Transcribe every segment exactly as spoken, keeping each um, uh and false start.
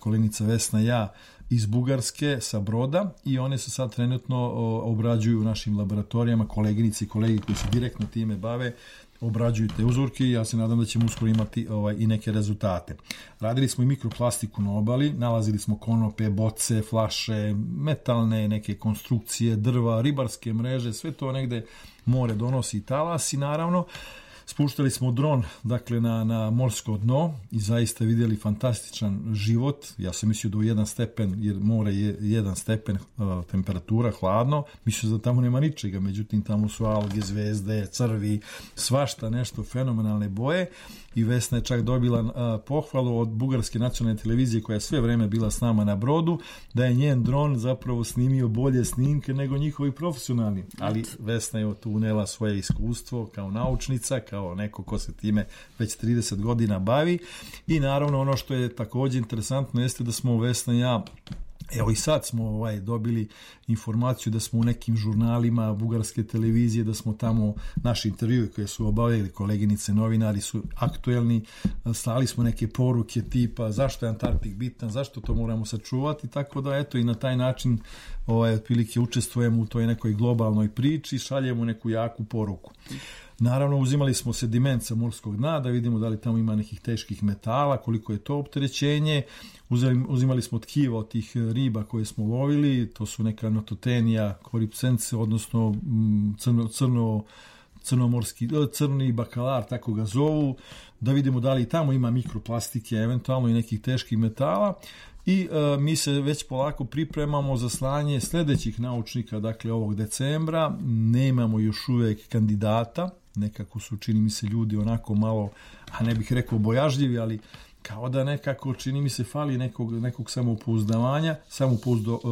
koleginica Vesna i ja iz Bugarske sa Broda i one se sad trenutno obrađuju u našim laboratorijama, koleginici i kolegi koji se direktno time bave, obrađuju te uzorke i ja se nadam da ćemo uskoro imati ovaj, i neke rezultate. Radili smo i mikroplastiku na obali, nalazili smo konope, boce, flaše, metalne neke konstrukcije, drva, ribarske mreže, sve to negde more donosi i talasi naravno. Spuštali smo dron dakle, na, na morsko dno i zaista vidjeli fantastičan život. Ja sam mislio da u jedan stepen, jer more je jedan stepen uh, temperatura, hladno, mislio da tamo nema ničega, međutim tamo su alge, zvezde, crvi, svašta nešto, fenomenalne boje i Vesna je čak dobila uh, pohvalu od Bugarske nacionalne televizije koja je sve vreme bila s nama na brodu, da je njen dron zapravo snimio bolje snimke nego njihovi profesionalni. Ali Vesna je tu unela svoje iskustvo kao naučnica, kao neko ko se time već trideset godina bavi i naravno ono što je također interesantno jeste da smo Vesna i ja, evo i sad smo ovaj, dobili informaciju da smo u nekim žurnalima bugarske televizije, da smo tamo naši intervjui koje su obavili koleginice novinari su aktuelni, slali smo neke poruke tipa zašto je Antarktik bitan, zašto to moramo sačuvati, tako da eto i na taj način ovaj, otprilike učestvujemo u toj nekoj globalnoj priči i šaljemo neku jaku poruku. Naravno, uzimali smo sediment sa morskog dna da vidimo da li tamo ima nekih teških metala, koliko je to opterećenje. Uzeli, uzimali smo tkiva od tih riba koje smo lovili, to su neka nototenija, koripsence, odnosno crno, crno, crnomorski, crni bakalar, tako ga zovu, da vidimo da li tamo ima mikroplastike, eventualno i nekih teških metala. I e, mi se već polako pripremamo za slanje sljedećih naučnika, dakle ovog decembra. Nemamo još uvijek kandidata, nekako su, čini mi se, ljudi onako malo, a ne bih rekao bojažljivi, ali kao da nekako, čini mi se, fali nekog, nekog samopouzdavanja, samopouzdo,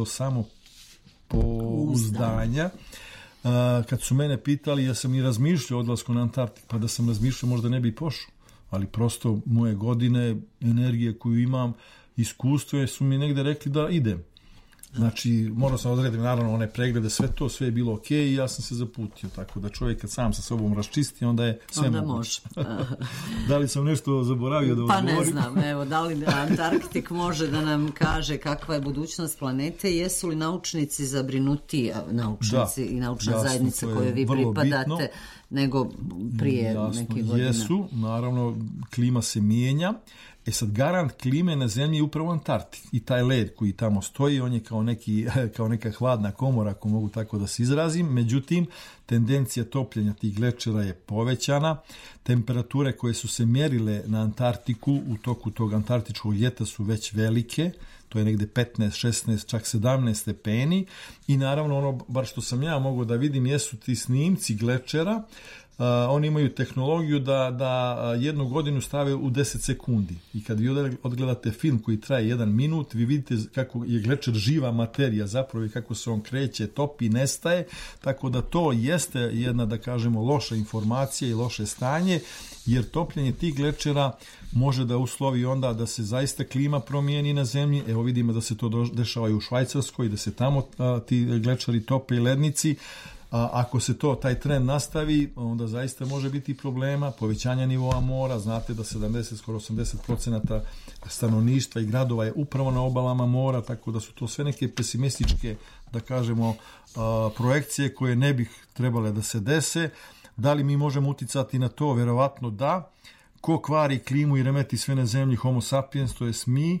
samopouzdanja. Uh, kad su mene pitali, ja sam i razmišljao o odlasku na Antarktik, pa da sam razmišljao možda ne bi pošao, ali prosto moje godine, energije koju imam, iskustvo su mi negde rekli da idem. Znači, morao sam odrediti naravno one preglede, sve to, sve je bilo ok i ja sam se zaputio, tako da čovjek kad sam sa sobom raščisti, onda je sve onda moguće. Može. Da li sam nešto zaboravio da pa odgovorim? Pa ne znam, evo, da li Antarktik može da nam kaže kakva je budućnost planete, jesu li naučnici zabrinuti, naučnici da, i naučna jasno, zajednica kojoj vi pripadate, bitno. Nego prije jasno, nekih godina? Jesu, naravno, klima se mijenja. E sad, garant klime na zemlji je upravo Antarktik i taj led koji tamo stoji, on je kao, neki, kao neka hladna komora, ako mogu tako da se izrazim, međutim, tendencija topljenja tih glečera je povećana, temperature koje su se mjerile na Antarktiku u toku tog antarktičkog ljeta su već velike, to je negde petnaest, šesnaest, čak sedamnaest stepeni i naravno ono, bar što sam ja mogao da vidim, jesu ti snimci glečera. Uh, oni imaju tehnologiju da, da jednu godinu stave u deset sekundi i kad vi odgledate film koji traje jedan minut, vi vidite kako je glečer živa materija zapravo i kako se on kreće, topi, nestaje, tako da to jeste jedna, da kažemo, loša informacija i loše stanje, jer topljenje tih glečera može da uslovi onda da se zaista klima promijeni na zemlji. Evo vidimo da se to dešava i u Švajcarskoj, da se tamo a, ti glečeri tope i lednici. A ako se to, taj trend nastavi, onda zaista može biti problema, povećanja nivoa mora, znate da sedamdeset, skoro osamdeset procenata stanovništva i gradova je upravo na obalama mora, tako da su to sve neke pesimističke, da kažemo, projekcije koje ne bih trebale da se dese. Da li mi možemo uticati na to? Verovatno da. Ko kvari klimu i remeti sve na zemlji? Homo sapiens, to jest mi.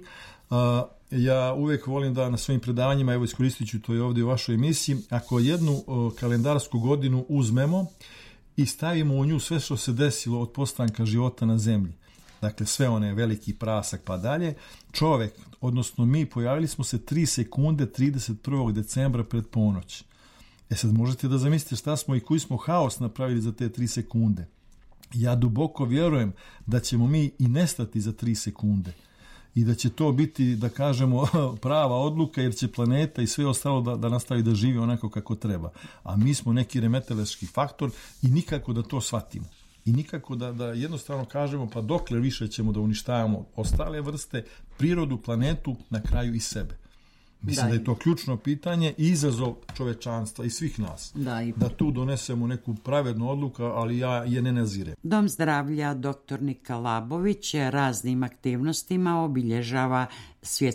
Ja uvijek volim da na svojim predavanjima, evo iskoristit ću to i ovdje u vašoj emisiji, ako jednu o, kalendarsku godinu uzmemo i stavimo u nju sve što se desilo od postanka života na zemlji, dakle sve one veliki prasak pa dalje, čovjek, odnosno mi, pojavili smo se tri sekunde trideset prvog decembra pred ponoć. E sad možete da zamislite šta smo i koji smo haos napravili za te tri sekunde. Ja duboko vjerujem da ćemo mi i nestati za tri sekunde. I da će to biti, da kažemo, prava odluka, jer će planeta i sve ostalo da, da nastavi da živi onako kako treba. A mi smo neki remetelački faktor i nikako da to shvatimo. I nikako da, da jednostavno kažemo, pa dokle više ćemo da uništavamo ostale vrste, prirodu, planetu, na kraju i sebe. Mislim da, da je to ključno pitanje i izazov čovečanstva i svih nas. Da, i... da tu donesemo neku pravednu odluku, ali ja je ne nazirem. Dom zdravlja doktor Nika Labović raznim aktivnostima obilježava svjetski